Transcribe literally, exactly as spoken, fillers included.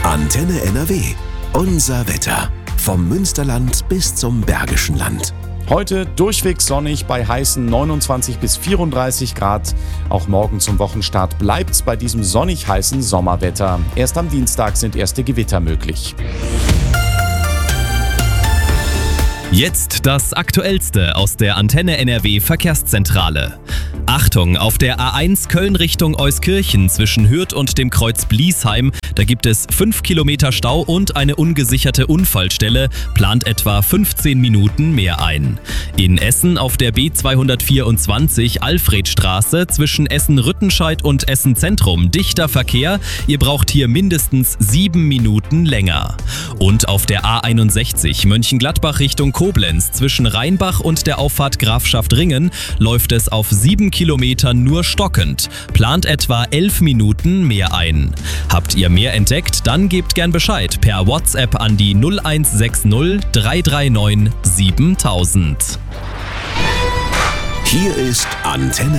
Antenne N R W. Unser Wetter. Vom Münsterland bis zum Bergischen Land. Heute durchweg sonnig bei heißen neunundzwanzig bis vierunddreißig Grad. Auch morgen zum Wochenstart bleibt's bei diesem sonnig heißen Sommerwetter. Erst am Dienstag sind erste Gewitter möglich. Jetzt das Aktuellste aus der Antenne N R W Verkehrszentrale. Achtung, auf der A eins Köln Richtung Euskirchen zwischen Hürth und dem Kreuz Bliesheim, da gibt es fünf Kilometer Stau und eine ungesicherte Unfallstelle, plant etwa fünfzehn Minuten mehr ein. In Essen auf der B zweihundertvierundzwanzig Alfredstraße zwischen Essen-Rüttenscheid und Essen-Zentrum dichter Verkehr, ihr braucht hier mindestens sieben Minuten länger. Und auf der A einundsechzig Mönchengladbach Richtung Koblenz zwischen Rheinbach und der Auffahrt Grafschaft Ringen läuft es auf sieben Kilometern nur stockend, plant etwa elf Minuten mehr ein. Habt ihr mehr entdeckt, dann gebt gern Bescheid per WhatsApp an die null eins sechs null drei drei neun siebentausend. Hier ist Antenne